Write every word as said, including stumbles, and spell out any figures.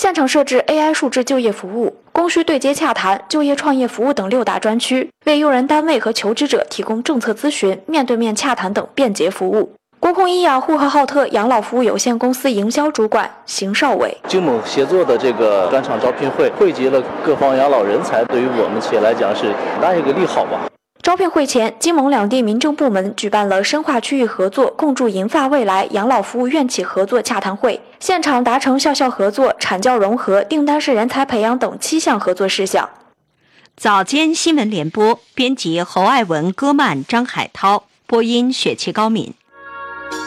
现场设置 A I 数字就业服务、供需对接洽谈、就业创业服务等六大专区，为用人单位和求职者提供政策咨询、面对面洽谈等便捷服务。国控医养呼和浩特养老服务有限公司营销主管邢少伟： 京蒙协作的这个专场招聘会，汇集了各方养老人才，对于我们企业来讲是很大一个利好吧。 招聘会前，京蒙两地民政部门举办了深化区域合作、共筑银发未来养老服务院企合作洽谈会，现场达成校校合作、产教融合、订单式人才培养等七项合作事项。 早间新闻联播，编辑侯爱文、戈曼、张海涛，播音雪琪高敏。